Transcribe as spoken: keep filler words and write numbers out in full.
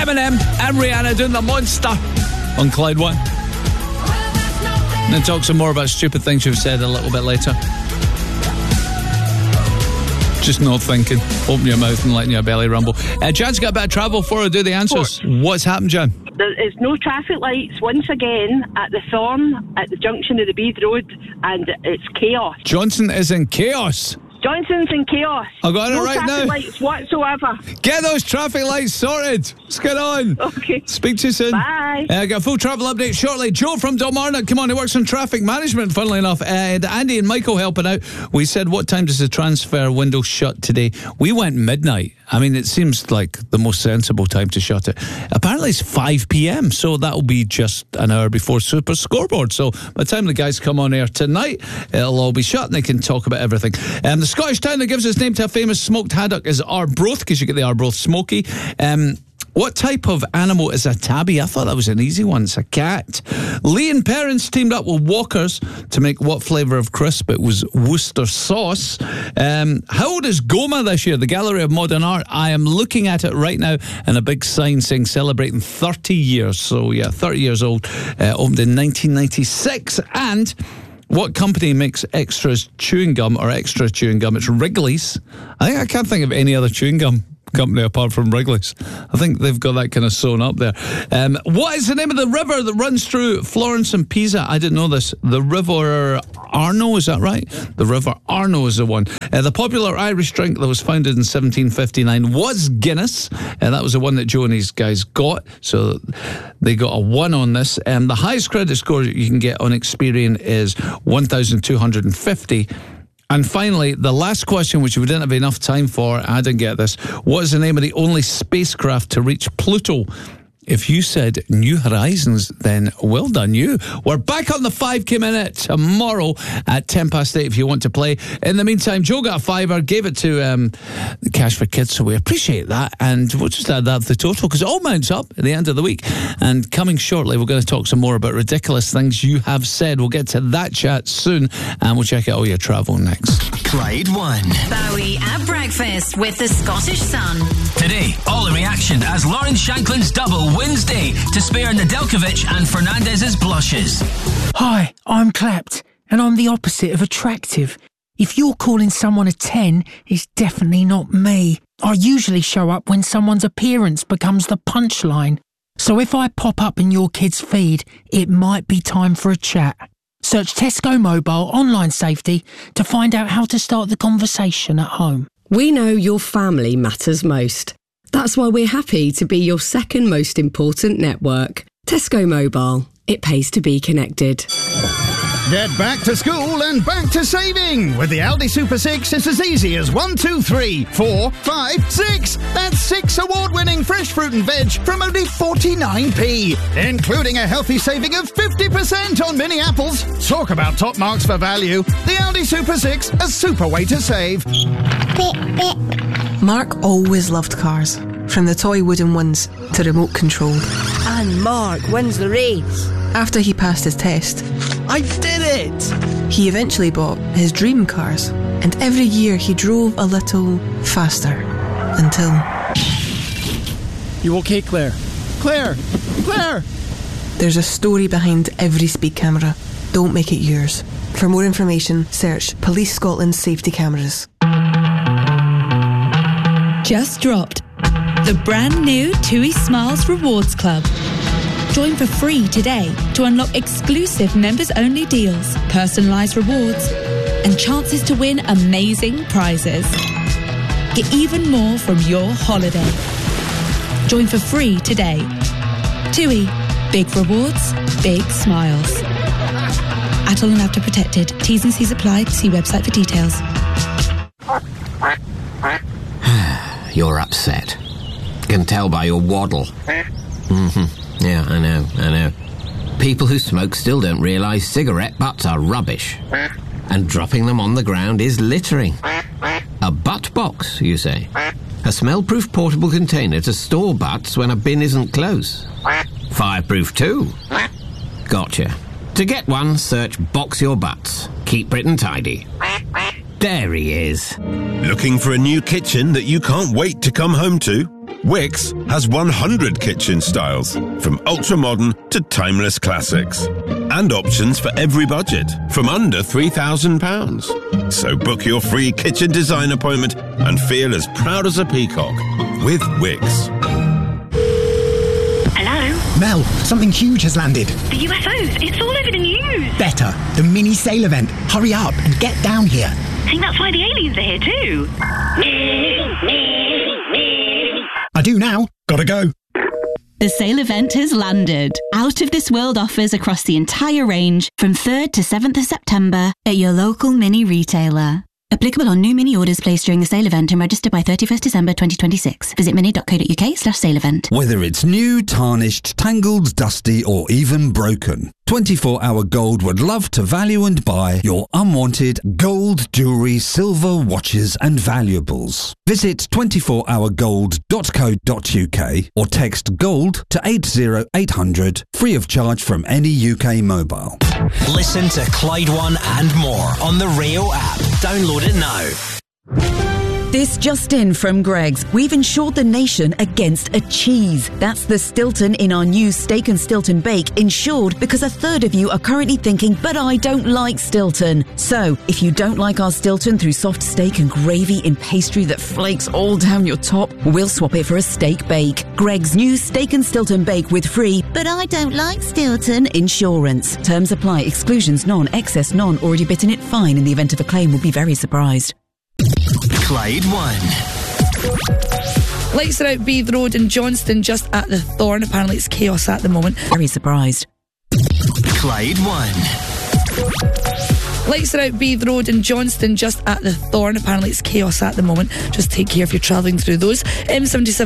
Eminem and Rihanna doing The Monster on Clyde One. And then talk some more about stupid things you've said a little bit later. Just not thinking. Open your mouth and letting your belly rumble. Uh, Jan's got a bit of travel for her to do the answers. What's happened, Jan? There is no traffic lights once again at the Thorn, at the junction of the Bead Road, and it's chaos. Johnson is in chaos. Johnson's in chaos. I got it no right now. No traffic lights whatsoever. Get those traffic lights sorted. What's going on? Okay. Speak to you soon. Bye. I uh, got a full travel update shortly. Joe from Dalmarnock, come on, he works on traffic management, funnily enough. Uh, Andy and Michael helping out. We said, what time does the transfer window shut today? We went midnight. I mean, it seems like the most sensible time to shut it. Apparently it's five p.m, so that'll be just an hour before Super Scoreboard. So by the time the guys come on air tonight, it'll all be shut and they can talk about everything. Um, the Scottish town that gives its name to a famous smoked haddock is Arbroath, because you get the Arbroath smoky. Um... What type of animal is a tabby? I thought that was an easy one. It's a cat. Lee and parents teamed up with Walkers to make what flavour of crisp? It was Worcester sauce. Um, how old is Goma this year? The Gallery of Modern Art. I am looking at it right now, and a big sign saying celebrating thirty years. So yeah, thirty years old. Uh, opened in nineteen ninety-six. And what company makes Extras chewing gum or extra chewing gum? It's Wrigley's. I think I can't think of any other chewing gum company apart from Wrigley's. I think they've got that kind of sewn up there. Um, what is the name of the river that runs through Florence and Pisa? I didn't know this. The River Arno, is that right? The River Arno is the one. Uh, the popular Irish drink that was founded in seventeen fifty-nine was Guinness. And uh, that was the one that Joe and his guys got. So they got a one on this. Um, the highest credit score you can get on Experian is one thousand two hundred fifty. And finally, the last question, which we didn't have enough time for, I didn't get this. What is the name of the only spacecraft to reach Pluto? If you said New Horizons, then well done you. We're back on the five K minute tomorrow at ten past eight if you want to play. In the meantime, Joe got a fiver, gave it to um, the Cash for Kids, so we appreciate that. And we'll just add that to the total, because it all mounts up at the end of the week. And coming shortly, we're going to talk some more about ridiculous things you have said. We'll get to that chat soon, and we'll check out all your travel next. Clyde One. Bowie at breakfast with the Scottish Sun. Today, all the reaction as Lauren Shanklin's double wins day to spare Nedeljkovic and Fernandez's blushes. Hi, I'm clapped, and I'm the opposite of attractive. If you're calling someone a ten, it's definitely not me. I usually show up when someone's appearance becomes the punchline. So if I pop up in your kid's feed, it might be time for a chat. Search Tesco Mobile Online Safety to find out how to start the conversation at home. We know your family matters most. That's why we're happy to be your second most important network. Tesco Mobile. It pays to be connected. Get back to school and back to saving. With the Aldi Super six, it's as easy as one, two, three, four, five, six. That's six award-winning fresh fruit and veg from only forty-nine p, including a healthy saving of fifty percent on mini apples. Talk about top marks for value. The Aldi Super six, a super way to save. Mark always loved cars, from the toy wooden ones to remote controlled. And Mark wins the race. After he passed his test, I did it! He eventually bought his dream cars, and every year he drove a little faster, until... You okay, Claire? Claire! Claire! There's a story behind every speed camera. Don't make it yours. For more information, search Police Scotland Safety Cameras. Just dropped the brand new TUI Smiles Rewards Club. Join for free today to unlock exclusive members-only deals, personalised rewards, and chances to win amazing prizes. Get even more from your holiday. Join for free today. TUI. Big rewards, big smiles. Adult and after protected. T's and C's apply. See website for details. You're upset. Can tell by your waddle. Mm-hmm. Yeah, I know, I know. People who smoke still don't realise cigarette butts are rubbish. And dropping them on the ground is littering. A butt box, you say? A smell-proof portable container to store butts when a bin isn't close. Fireproof too. Gotcha. To get one, search Box Your Butts. Keep Britain tidy. There he is. Looking for a new kitchen that you can't wait to come home to? Wickes has one hundred kitchen styles, from ultra-modern to timeless classics. And options for every budget, from under three thousand pounds. So book your free kitchen design appointment and feel as proud as a peacock with Wickes. Hello? Mel, something huge has landed. The U F Os. It's all over the news. Better. The mini sail event. Hurry up and get down here. I think that's why the aliens are here too. I do now. Gotta go. The sale event has landed. Out of this world offers across the entire range from third to seventh of September at your local mini retailer. Applicable on new mini orders placed during the sale event and registered by thirty-first December twenty twenty-six. Visit mini.co.uk slash sale event. Whether it's new, tarnished, tangled, dusty or even broken, twenty-four hour Gold would love to value and buy your unwanted gold, jewellery, silver, watches and valuables. Visit twenty-four hour gold dot co dot uk or text GOLD to eight zero eight hundred, free of charge from any U K mobile. Listen to Clyde One and more on the Rio app. Download it now. This just in from Greggs. We've insured the nation against a cheese. That's the Stilton in our new Steak and Stilton Bake, insured because a third of you are currently thinking, but I don't like Stilton. So, if you don't like our Stilton through soft steak and gravy in pastry that flakes all down your top, we'll swap it for a steak bake. Greggs' new Steak and Stilton Bake with free, but I don't like Stilton insurance. Terms apply. Exclusions none. Excess none. Already bitten it fine. In the event of a claim, will be very surprised. Clyde One. Lights are out Beath Road in Johnston, just at the Thorn. Apparently it's chaos at the moment. Very surprised. Clyde One. Lights are out Beath Road in Johnston, just at the Thorn. Apparently it's chaos at the moment. Just take care if you're travelling through those. M seventy-seven